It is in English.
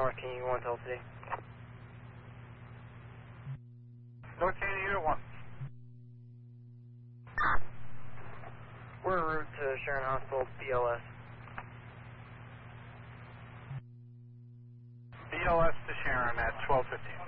North Canyon 1 to LTD. North Canyon Unit 1. We're en route to Sharon Hospital, BLS. BLS to Sharon at 12:15.